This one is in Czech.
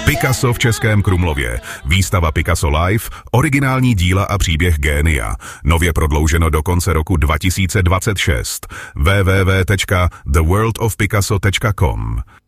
Picasso v Českém Krumlově. Výstava Picasso Live, originální díla a příběh génia. Nově prodlouženo do konce roku 2026. www.theworldofpicasso.com